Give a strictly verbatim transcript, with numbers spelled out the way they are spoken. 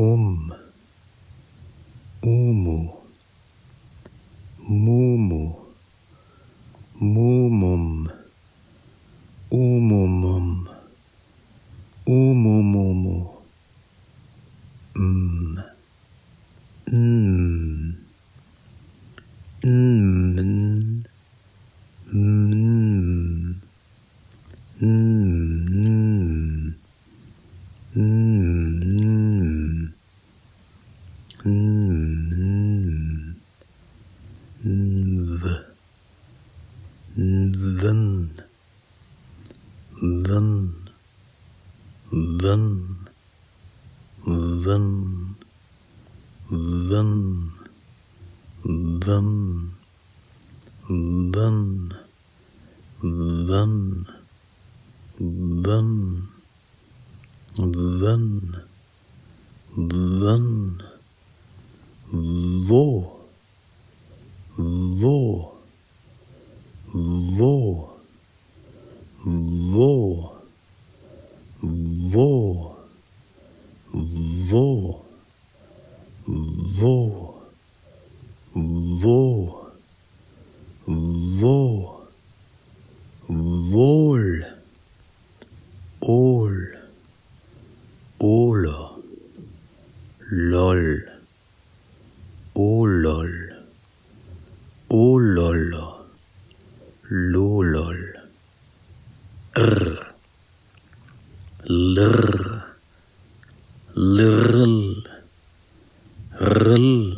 Um, umu, mumu, mumum, umumum, umumumu, mm, mm, mm, mm, mm, mm, mm. Mm, nv, nven, ven, ven, ven, ven, ven, ven, ven, ven, ven, ven. Vå, vå, vå, vå, vå, vå, vå, vå, vå, vål, ål, åla, lol. Olol, olol, lolol, r, lr, lrl, rl,